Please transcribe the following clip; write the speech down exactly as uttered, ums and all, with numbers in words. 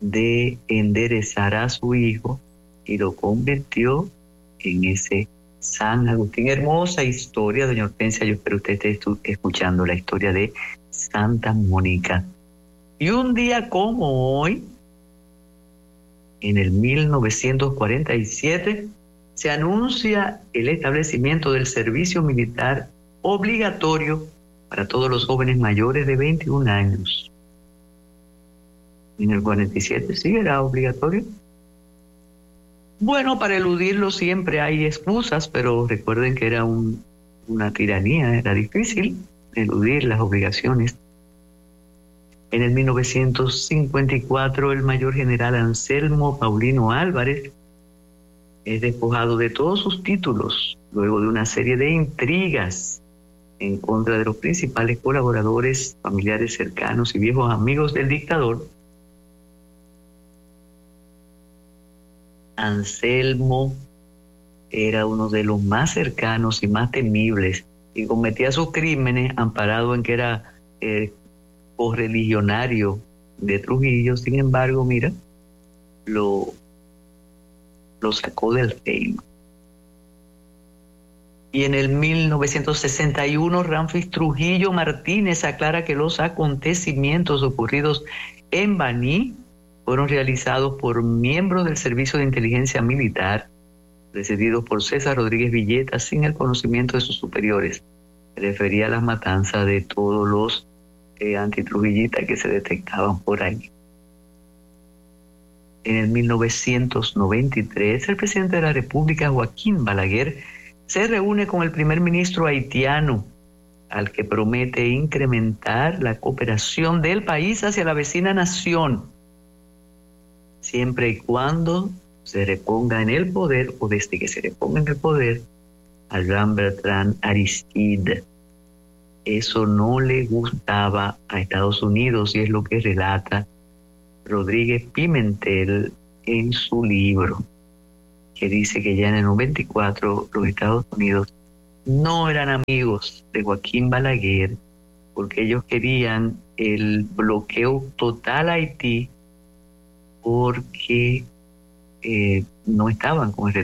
de enderezar a su hijo y lo convirtió en ese San Agustín. Hermosa historia, doña Hortensia. Yo espero usted esté escuchando la historia de Santa Mónica. Y un día como hoy, en el mil novecientos cuarenta y siete, se anuncia el establecimiento del servicio militar obligatorio para todos los jóvenes mayores de veintiún años. En el cuarenta y siete sí era obligatorio. Bueno, para eludirlo siempre hay excusas, pero recuerden que era un, una tiranía, era difícil eludir las obligaciones. En el mil novecientos cincuenta y cuatro, el mayor general Anselmo Paulino Álvarez es despojado de todos sus títulos luego de una serie de intrigas en contra de los principales colaboradores, familiares cercanos y viejos amigos del dictador. Anselmo era uno de los más cercanos y más temibles y cometía sus crímenes amparado en que era eh, correligionario de Trujillo. Sin embargo, mira, lo, lo sacó del reino. Y en el mil novecientos sesenta y uno, Ramfis Trujillo Martínez aclara que los acontecimientos ocurridos en Baní fueron realizados por miembros del Servicio de Inteligencia Militar, presididos por César Rodríguez Villeta, sin el conocimiento de sus superiores. Se refería a las matanzas de todos los eh, antitrujillistas que se detectaban por ahí. En el mil novecientos noventa y tres, el presidente de la República, Joaquín Balaguer, se reúne con el primer ministro haitiano, al que promete incrementar la cooperación del país hacia la vecina nación, siempre y cuando se reponga en el poder, o desde que se reponga en el poder, al gran Bertrand Aristide. Eso no le gustaba a Estados Unidos y es lo que relata Rodríguez Pimentel en su libro, que dice que ya en el noventa y cuatro los Estados Unidos no eran amigos de Joaquín Balaguer porque ellos querían el bloqueo total a Haití porque eh, no estaban con el